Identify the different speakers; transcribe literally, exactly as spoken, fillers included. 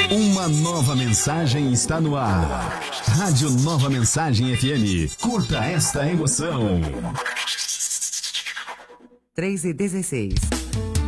Speaker 1: Uma nova mensagem está no ar. Rádio Nova Mensagem F M. Curta esta emoção.
Speaker 2: três e dezesseis.